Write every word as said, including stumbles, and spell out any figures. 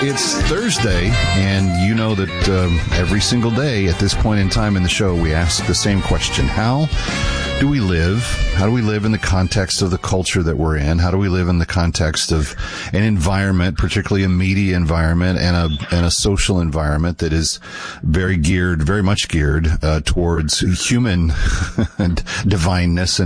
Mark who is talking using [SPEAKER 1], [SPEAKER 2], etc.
[SPEAKER 1] It's Thursday, and you know that um, every single day at this point in time in the show, we ask the same question. How do we live? How do we live in the context of the culture that we're in? How do we live in the context of an environment, particularly a media environment and a and a social environment that is very geared, very much geared uh, towards human divineness and